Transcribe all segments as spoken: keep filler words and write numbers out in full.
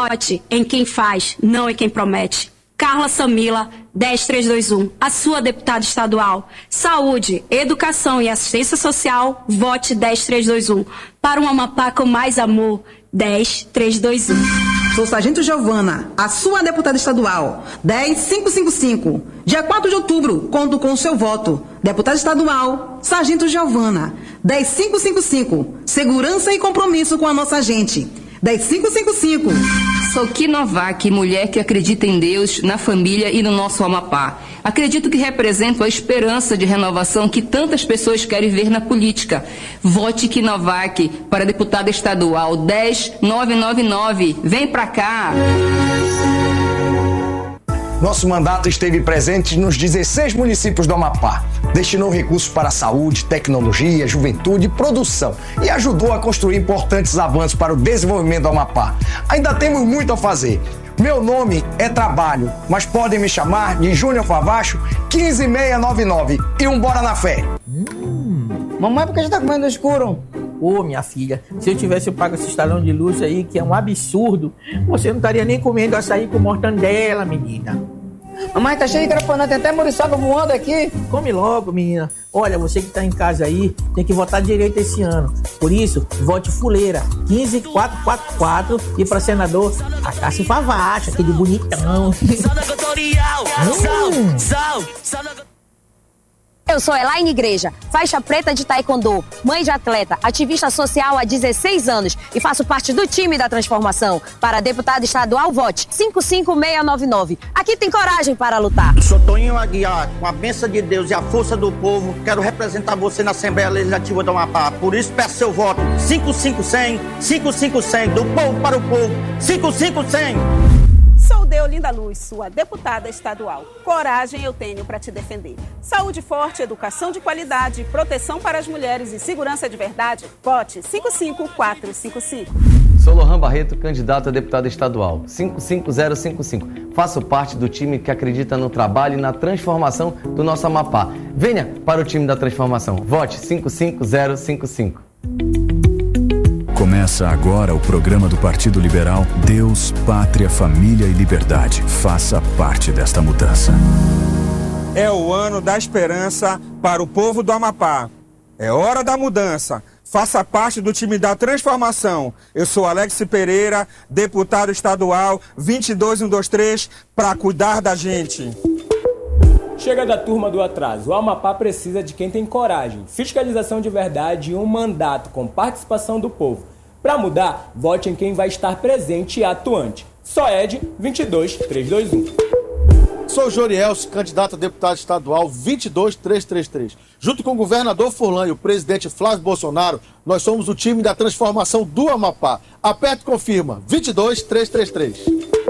Vote em quem faz, não em quem promete. Carla Samila, dez três dois um, a sua deputada estadual. Saúde, educação e assistência social, vote dez três dois um. Para um Amapá com mais amor, dez três dois um. Sou Sargento Giovana, a sua deputada estadual, dez cinco cinco cinco. Dia quatro de outubro, conto com o seu voto. Deputada estadual, Sargento Giovana, dez cinco cinco cinco. Segurança e compromisso com a nossa gente. dez cinco cinco cinco. Sou Kinovac, mulher que acredita em Deus, na família e no nosso Amapá. Acredito que represento a esperança de renovação que tantas pessoas querem ver na política. Vote Kinovac para deputada estadual dez nove nove nove. Vem pra cá! Nosso mandato esteve presente nos dezesseis municípios do Amapá. Destinou recursos para a saúde, tecnologia, juventude e produção e ajudou a construir importantes avanços para o desenvolvimento do Amapá. Ainda temos muito a fazer. Meu nome é Trabalho, mas podem me chamar de Júnior Favacho quinze seiscentos e noventa e nove. E um bora na fé. Hum. Mamãe, por que você tá comendo no escuro? Ô, minha filha, se eu tivesse pago esse estalão de luz aí, que é um absurdo, você não estaria nem comendo açaí com mortandela, menina. Mamãe, tá cheio de graponante, tem até muriçoca voando aqui. Come logo, menina. Olha, você que tá em casa aí, tem que votar direito esse ano. Por isso, vote fuleira, quinze quatrocentos e quarenta e quatro. E pra senador, a Cássio Favacho, aquele bonitão. hum. Eu sou Elaine Igreja, faixa preta de taekwondo, mãe de atleta, ativista social há dezesseis anos e faço parte do time da transformação. Para deputado estadual, vote cinco cinco seis nove nove. Aqui tem coragem para lutar. Eu sou Toninho Aguiar, com a bênção de Deus e a força do povo, quero representar você na Assembleia Legislativa do Amapá. Por isso peço seu voto, cinco cinco cem, cinco cinco cem, do povo para o povo, cinco cinco cem. Sou Deolinda Luz, sua deputada estadual. Coragem eu tenho para te defender. Saúde forte, educação de qualidade, proteção para as mulheres e segurança de verdade. Vote cinco cinco quatro cinco cinco. Sou Lohan Barreto, candidato a deputado estadual. cinco cinco zero cinco cinco. Faço parte do time que acredita no trabalho e na transformação do nosso Amapá. Venha para o time da transformação. Vote cinco cinco zero cinco cinco. Começa agora o programa do Partido Liberal Deus, Pátria, Família e Liberdade. Faça parte desta mudança. É o ano da esperança para o povo do Amapá. É hora da mudança. Faça parte do time da transformação. Eu sou Alex Pereira, deputado estadual vinte e dois um dois três, para cuidar da gente. Chega da turma do atraso. O Amapá precisa de quem tem coragem, fiscalização de verdade e um mandato com participação do povo. Para mudar, vote em quem vai estar presente e atuante. Só Ed vinte e dois três dois um. Sou Jorielso, candidato a deputado estadual vinte e dois três três três. Junto com o governador Furlan e o presidente Flávio Bolsonaro, nós somos o time da transformação do Amapá. Aperte e confirma, vinte e dois três três três.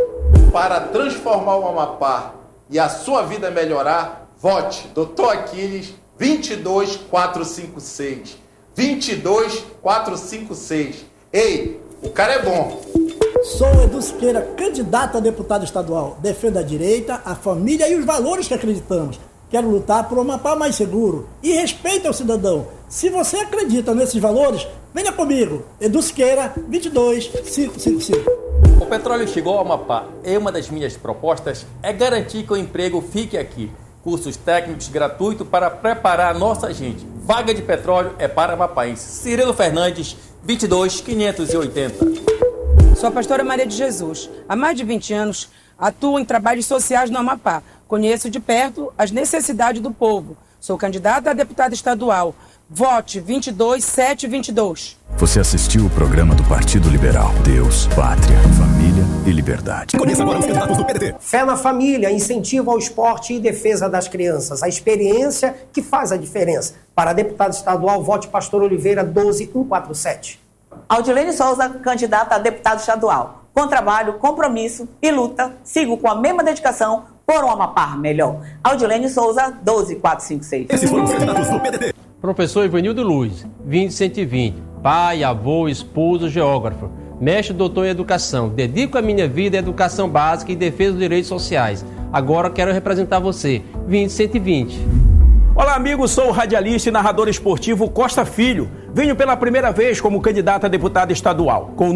Para transformar o Amapá e a sua vida melhorar, vote doutor Aquiles vinte e dois quatro cinco seis. vinte e dois quatro cinco seis. Ei, o cara é bom. Sou Edu Siqueira, candidato a deputado estadual. Defendo a direita, a família e os valores que acreditamos. Quero lutar por um Amapá mais seguro e respeito ao cidadão. Se você acredita nesses valores, venha comigo. Edu Siqueira, vinte e dois cinco cinco cinco. O petróleo chegou ao Amapá e uma das minhas propostas é garantir que o emprego fique aqui. Cursos técnicos gratuitos para preparar a nossa gente. Vaga de petróleo é para amapaense. Cirilo Fernandes, vinte e dois quinhentos e oitenta. Sou a pastora Maria de Jesus. Há mais de vinte anos, atuo em trabalhos sociais no Amapá. Conheço de perto as necessidades do povo. Sou candidata a deputada estadual. Vote vinte e dois sete vinte e dois. Você assistiu o programa do Partido Liberal. Deus, Pátria, Família e Liberdade. Conheça agora os candidatos do P D T. Fé na família, incentivo ao esporte e defesa das crianças. A experiência que faz a diferença. Para deputado estadual, vote Pastor Oliveira doze mil cento e quarenta e sete. Aldilene Souza, candidata a deputado estadual. Com trabalho, compromisso e luta, sigo com a mesma dedicação por um Amapá melhor. Aldilene Souza, doze mil quatrocentos e cinquenta e seis. Esses foram os candidatos do P D T. Professor Ivanildo Luz, vinte cento e vinte. Pai, avô, esposo, geógrafo. Mestre doutor em educação. Dedico a minha vida à educação básica e defesa dos direitos sociais. Agora quero representar você, vinte cento e vinte. Olá, amigos, sou o radialista e narrador esportivo Costa Filho. Venho pela primeira vez como candidato a deputado estadual. Com